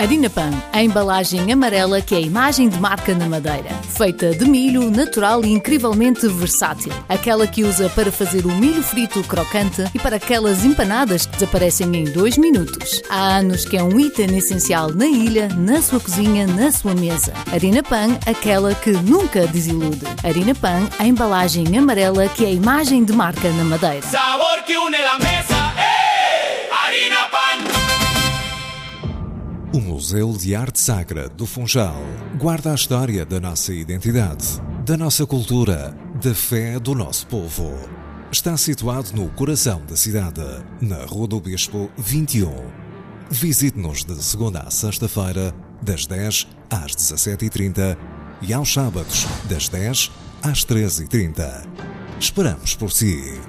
Harina Pan, a embalagem amarela que é a imagem de marca na Madeira. Feita de milho, natural e incrivelmente versátil. Aquela que usa para fazer o milho frito crocante e para aquelas empanadas que desaparecem em 2 minutos. Há anos que é um item essencial na ilha, na sua cozinha, na sua mesa. Harina Pan, aquela que nunca desilude. Harina Pan, a embalagem amarela que é a imagem de marca na Madeira. Sabor que une la mesa, Harina Pan. O Museu de Arte Sacra do Funchal guarda a história da nossa identidade, da nossa cultura, da fé do nosso povo. Está situado no coração da cidade, na Rua do Bispo 21. Visite-nos de segunda à sexta-feira, das 10 às 17h30 e aos sábados, das 10 às 13h30. Esperamos por si.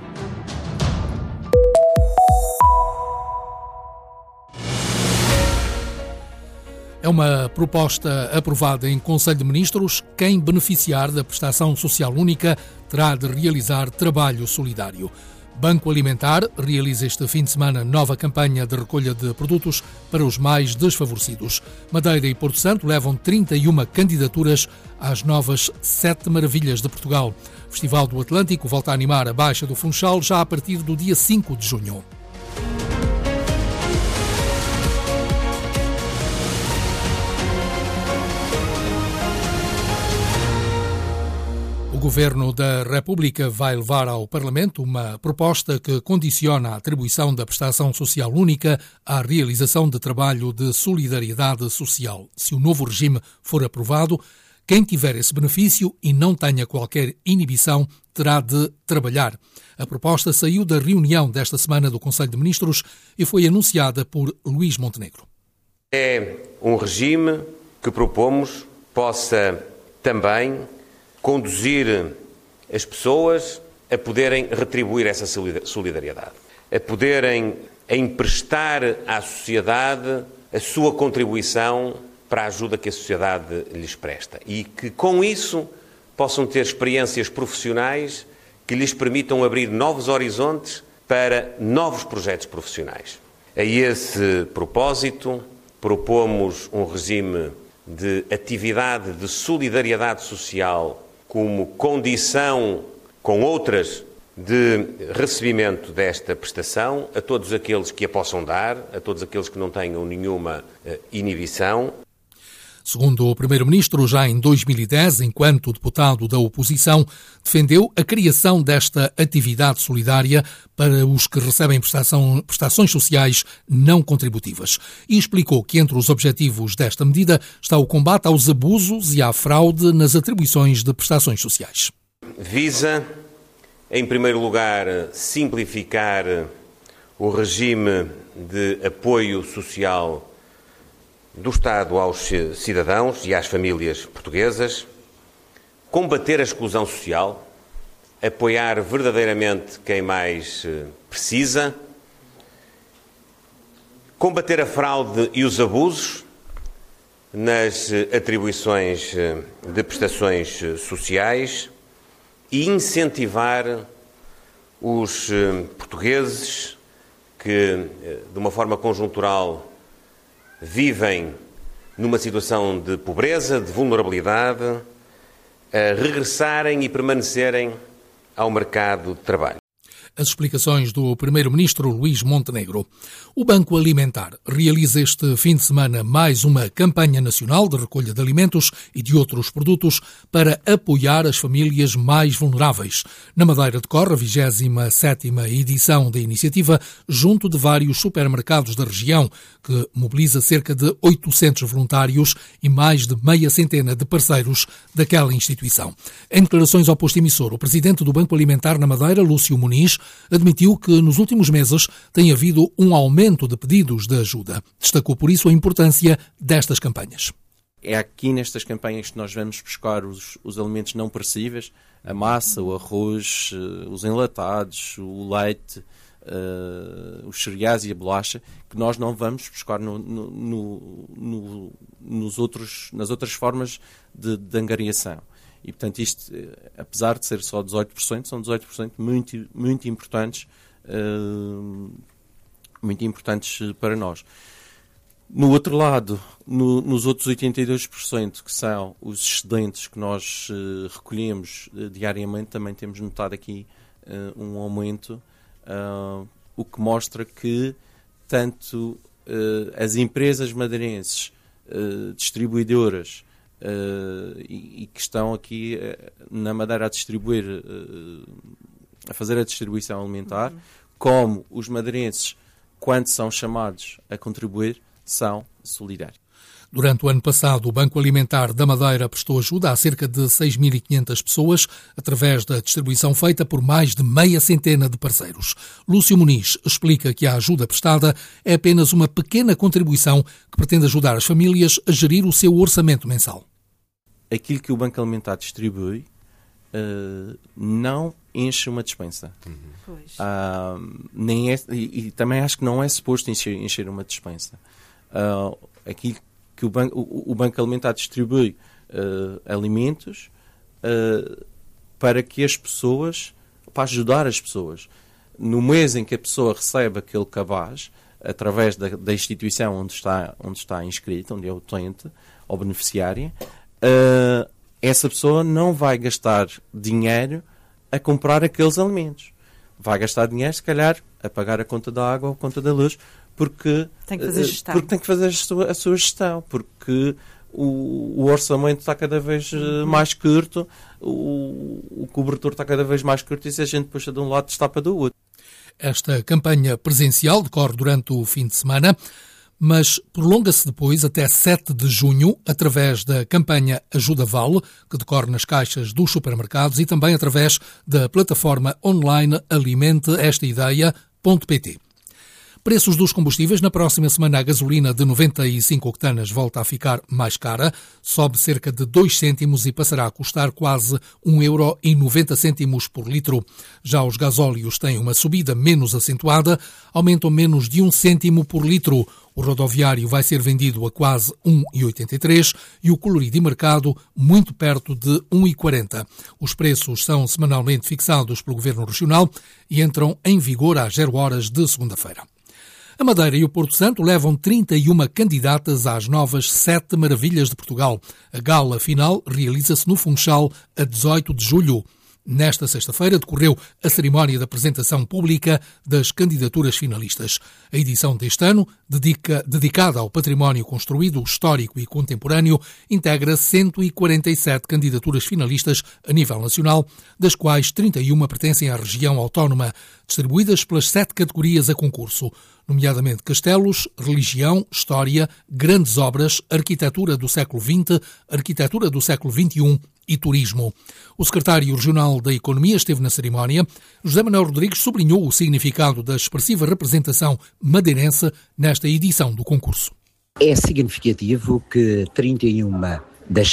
É uma proposta aprovada em Conselho de Ministros. Quem beneficiar da prestação social única terá de realizar trabalho solidário. Banco Alimentar realiza este fim de semana nova campanha de recolha de produtos para os mais desfavorecidos. Madeira e Porto Santo levam 31 candidaturas às novas 7 Maravilhas de Portugal. O Festival do Atlântico volta a animar a Baixa do Funchal já a partir do dia 5 de junho. O Governo da República vai levar ao Parlamento uma proposta que condiciona a atribuição da prestação social única à realização de trabalho de solidariedade social. Se o novo regime for aprovado, quem tiver esse benefício e não tenha qualquer inibição terá de trabalhar. A proposta saiu da reunião desta semana do Conselho de Ministros e foi anunciada por Luís Montenegro. É um regime que propomos possa também conduzir as pessoas a poderem retribuir essa solidariedade, a poderem emprestar à sociedade a sua contribuição para a ajuda que a sociedade lhes presta e que, com isso, possam ter experiências profissionais que lhes permitam abrir novos horizontes para novos projetos profissionais. A esse propósito, propomos um regime de atividade de solidariedade social como condição, com outras, de recebimento desta prestação a todos aqueles que a possam dar, a todos aqueles que não tenham nenhuma inibição. Segundo o Primeiro-Ministro, já em 2010, enquanto deputado da oposição, defendeu a criação desta atividade solidária para os que recebem prestações sociais não contributivas e explicou que entre os objetivos desta medida está o combate aos abusos e à fraude nas atribuições de prestações sociais. Visa, em primeiro lugar, simplificar o regime de apoio social do Estado aos cidadãos e às famílias portuguesas, combater a exclusão social, apoiar verdadeiramente quem mais precisa, combater a fraude e os abusos nas atribuições de prestações sociais e incentivar os portugueses que, de uma forma conjuntural, vivem numa situação de pobreza, de vulnerabilidade, a regressarem e permanecerem ao mercado de trabalho. As explicações do Primeiro-Ministro Luís Montenegro. O Banco Alimentar realiza este fim de semana mais uma campanha nacional de recolha de alimentos e de outros produtos para apoiar as famílias mais vulneráveis. Na Madeira decorre a 27ª edição da iniciativa junto de vários supermercados da região, que mobiliza cerca de 800 voluntários e mais de meia centena de parceiros daquela instituição. Em declarações ao posto emissor, o presidente do Banco Alimentar na Madeira, Lúcio Muniz, admitiu que nos últimos meses tem havido um aumento de pedidos de ajuda. Destacou por isso a importância destas campanhas. É aqui nestas campanhas que nós vamos buscar os alimentos não perecíveis, a massa, o arroz, os enlatados, o leite, os cereais e a bolacha, que nós não vamos buscar nas outras formas de angariação. E, portanto, isto, apesar de ser só 18%, são 18% muito importantes para nós. No outro lado, nos outros 82%, que são os excedentes que nós recolhemos diariamente, também temos notado aqui um aumento, o que mostra que tanto as empresas madeirenses, distribuidoras, e que estão aqui na Madeira a distribuir, a fazer a distribuição alimentar, como os madeirenses, quando são chamados a contribuir, são solidários. Durante o ano passado, o Banco Alimentar da Madeira prestou ajuda a cerca de 6.500 pessoas, através da distribuição feita por mais de meia centena de parceiros. Lúcio Muniz explica que a ajuda prestada é apenas uma pequena contribuição que pretende ajudar as famílias a gerir o seu orçamento mensal. Aquilo que o Banco Alimentar distribui não enche uma despensa. Nem é, e também acho que não é suposto encher uma despensa. Aquilo que o Banco Alimentar distribui alimentos para que as pessoas, para ajudar as pessoas. No mês em que a pessoa recebe aquele cabaz, através da instituição onde está inscrita, onde é utente ou beneficiária, essa pessoa não vai gastar dinheiro a comprar aqueles alimentos. Vai gastar dinheiro, se calhar, a pagar a conta da água ou a conta da luz, porque tem que fazer gestão. Porque tem que fazer a sua gestão, porque o orçamento está cada vez mais curto, o cobertor está cada vez mais curto, e se a gente puxa de um lado, destapa do outro. Esta campanha presencial decorre durante o fim de semana, mas prolonga-se depois até 7 de junho, através da campanha Ajuda Vale, que decorre nas caixas dos supermercados, e também através da plataforma online alimenteestaideia.pt. Preços dos combustíveis. Na próxima semana, a gasolina de 95 octanas volta a ficar mais cara, sobe cerca de 2 cêntimos e passará a custar quase 1,90 € por litro. Já os gasóleos têm uma subida menos acentuada, aumentam menos de 1 cêntimo por litro. O rodoviário vai ser vendido a quase 1,83 e o colorido de mercado muito perto de 1,40. Os preços são semanalmente fixados pelo Governo Regional e entram em vigor às 0 horas de segunda-feira. A Madeira e o Porto Santo levam 31 candidatas às novas 7 Maravilhas de Portugal. A gala final realiza-se no Funchal a 18 de julho. Nesta sexta-feira decorreu a cerimónia de apresentação pública das candidaturas finalistas. A edição deste ano, dedicada ao património construído, histórico e contemporâneo, integra 147 candidaturas finalistas a nível nacional, das quais 31 pertencem à região autónoma, distribuídas pelas 7 categorias a concurso, nomeadamente castelos, religião, história, grandes obras, arquitetura do século XX, arquitetura do século XXI e turismo. O secretário regional da Economia esteve na cerimónia. José Manuel Rodrigues sublinhou o significado da expressiva representação madeirense nesta edição do concurso. É significativo que 31 das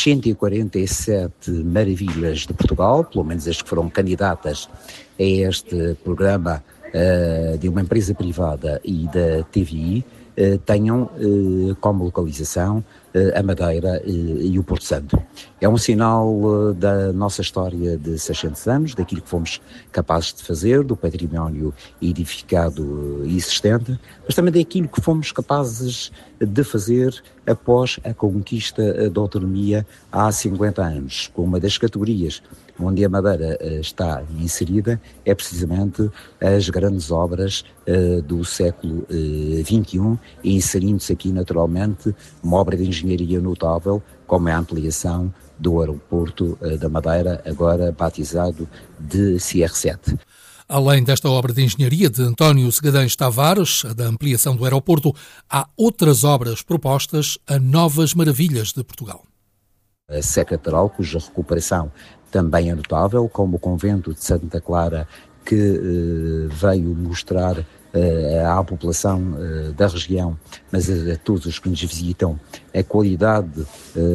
147 maravilhas de Portugal, pelo menos as que foram candidatas a este programa de uma empresa privada e da TVI, tenham como localização a Madeira e o Porto Santo. É um sinal da nossa história de 600 anos, daquilo que fomos capazes de fazer, do património edificado e existente, mas também daquilo que fomos capazes de fazer após a conquista da autonomia há 50 anos, com uma das categorias onde a Madeira está inserida é precisamente as grandes obras do século XXI, e inserindo-se aqui naturalmente uma obra de engenharia notável, como é a ampliação do aeroporto da Madeira, agora batizado de CR7. Além desta obra de engenharia de António Segadães Tavares, a da ampliação do aeroporto, há outras obras propostas a novas maravilhas de Portugal. A Sé Catedral, cuja recuperação também é notável, como o convento de Santa Clara, que veio mostrar à população da região, mas a todos os que nos visitam, a qualidade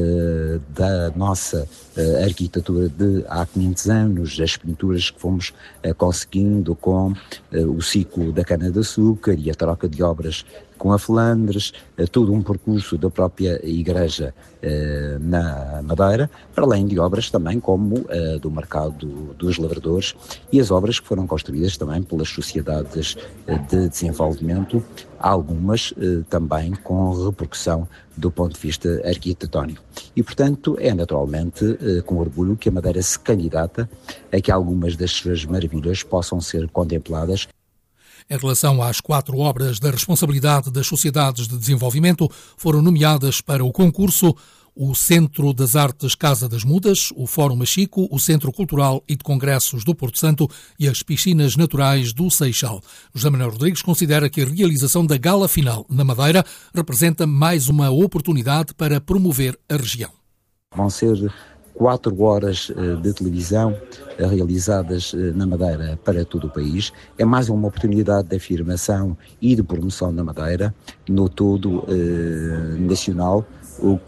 da nossa arquitetura de há 500 anos, as pinturas que fomos conseguindo com o ciclo da cana-de-açúcar e a troca de obras com a Flandres, todo um percurso da própria Igreja na Madeira, para além de obras também como do Mercado dos Lavradores e as obras que foram construídas também pelas sociedades de desenvolvimento, algumas também com repercussão do ponto de vista arquitetónico. E, portanto, é naturalmente com orgulho que a Madeira se candidata a que algumas das suas maravilhas possam ser contempladas. Em relação às 4 obras da responsabilidade das sociedades de desenvolvimento, foram nomeadas para o concurso o Centro das Artes Casa das Mudas, o Fórum Machico, o Centro Cultural e de Congressos do Porto Santo e as Piscinas Naturais do Seixal. José Manuel Rodrigues considera que a realização da gala final na Madeira representa mais uma oportunidade para promover a região. Vão ser 4 horas de televisão realizadas na Madeira para todo o país. É mais uma oportunidade de afirmação e de promoção da Madeira no todo nacional, o